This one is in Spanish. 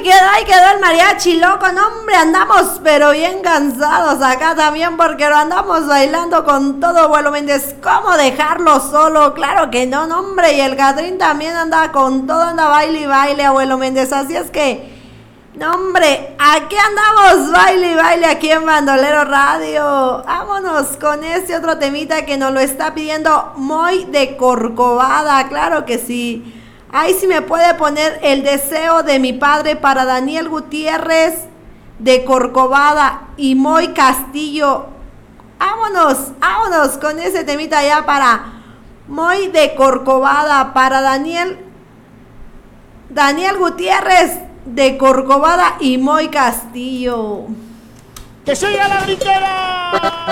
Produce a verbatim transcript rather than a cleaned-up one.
quedó, ahí quedó el mariachi loco. No, hombre, andamos pero bien cansados acá también porque lo andamos bailando con todo, Abuelo Méndez. ¿Cómo dejarlo solo? Claro que no, no, hombre. Y el Catrín también anda con todo, anda baile y baile, Abuelo Méndez. Así es que, no, hombre, aquí andamos baile y baile aquí en Bandolero Radio. Vámonos con este otro temita que nos lo está pidiendo Moy de Corcovada. Claro que sí. Ahí sí me puede poner El deseo de mi padre para Daniel Gutiérrez de Corcovada y Moy Castillo. Vámonos, vámonos con ese temita ya para Moy de Corcovada, para Daniel, Daniel Gutiérrez de Corcovada y Moy Castillo. ¡Que siga la gritera!